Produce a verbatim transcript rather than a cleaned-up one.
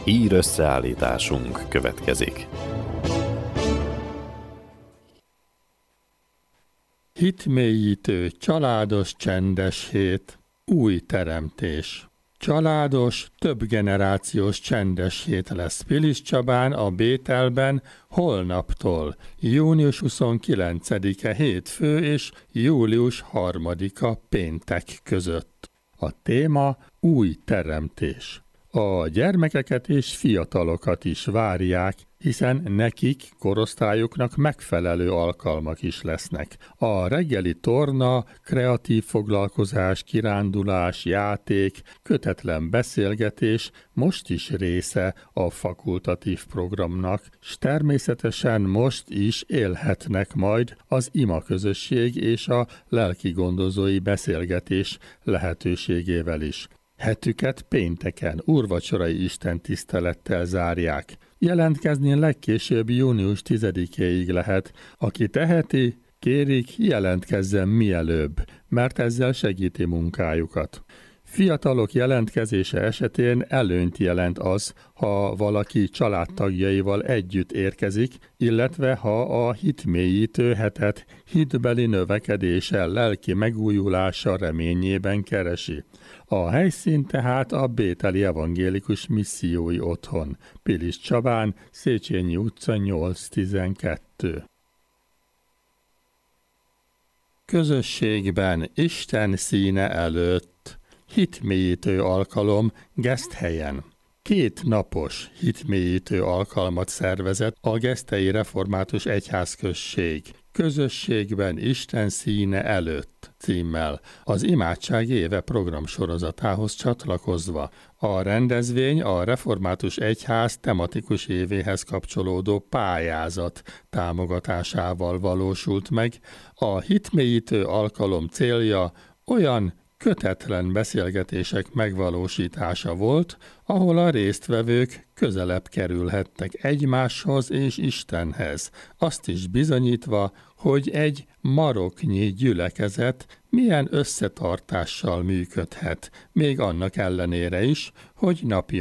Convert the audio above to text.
Ír összeállításunk következik. Hitmélyítő, családos, csendes hét, új teremtés. Családos, többgenerációs csendes hét lesz Piliscsabán a Bételben holnaptól, június huszonkilencedike hétfő és július harmadika péntek között. A téma új teremtés. A gyermekeket és fiatalokat is várják, hiszen nekik, korosztályuknak megfelelő alkalmak is lesznek. A reggeli torna, kreatív foglalkozás, kirándulás, játék, kötetlen beszélgetés most is része a fakultatív programnak, s természetesen most is élhetnek majd az imaközösség és a lelkigondozói beszélgetés lehetőségével is. Hetüket pénteken úrvacsorai istentisztelettel zárják. Jelentkezni legkésőbb június tizedikéig lehet. Aki teheti, kérik, jelentkezzen mielőbb, mert ezzel segíti munkájukat. Fiatalok jelentkezése esetén előnyt jelent az, ha valaki családtagjaival együtt érkezik, illetve ha a hitmélyítő hetet hitbeli növekedéssel, lelki megújulása reményében keresi. A helyszín tehát a Bételi Evangélikus Missziói Otthon, Piliscsabán, Széchenyi utca nyolc tizenkettő. Közösségben Isten színe előtt. Hitmélyítő alkalom Geszthelyen. Két napos hitmélyítő alkalmat szervezett a Geszthelyi Református Egyházközség. Közösségben Isten színe előtt címmel az Imádság éve programsorozatához csatlakozva. A rendezvény a Református Egyház tematikus évéhez kapcsolódó pályázat támogatásával valósult meg. A hitmélyítő alkalom célja olyan kötetlen beszélgetések megvalósítása volt, ahol a résztvevők közelebb kerülhettek egymáshoz és Istenhez, azt is bizonyítva, hogy egy maroknyi gyülekezet milyen összetartással működhet, még annak ellenére is, hogy napja